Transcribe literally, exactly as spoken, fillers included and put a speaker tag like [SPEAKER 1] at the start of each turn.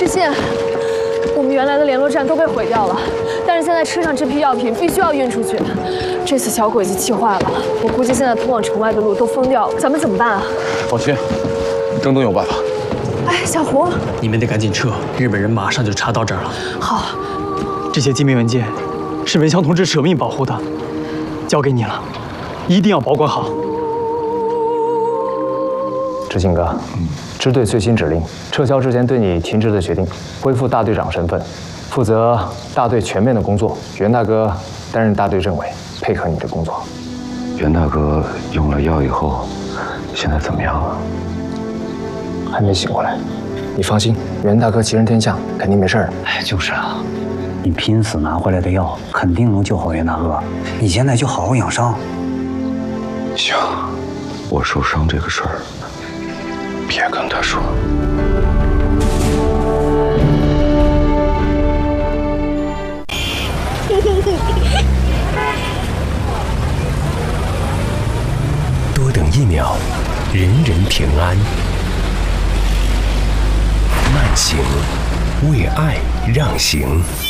[SPEAKER 1] 信，我们原来的联络站都被毁掉了，但是现在车上这批药品必须要运出去。这次小鬼子气坏了，我估计现在通往城外的路都封掉了，咱们怎么办啊？
[SPEAKER 2] 放心，郑东有办法。
[SPEAKER 1] 哎，小胡，
[SPEAKER 3] 你们得赶紧撤，日本人马上就查到这儿了。
[SPEAKER 1] 好，
[SPEAKER 3] 这些机密文件是文祥同志舍命保护的，交给你了，一定要保管好。
[SPEAKER 4] 执行哥，嗯，支队最新指令，撤销之前对你停职的决定，恢复大队长身份，负责大队全面的工作。袁大哥担任大队政委，配合你的工作。
[SPEAKER 5] 袁大哥用了药以后，现在怎么样了？
[SPEAKER 4] 还没醒过来。你放心，袁大哥吉人天相，肯定没事儿。
[SPEAKER 6] 哎，就是啊，你拼死拿回来的药，肯定能救好袁大哥。你现在就好好养伤。
[SPEAKER 5] 行，我受伤这个事儿，别跟他说。
[SPEAKER 7] 多等一秒，人人平安。慢行，为爱让行。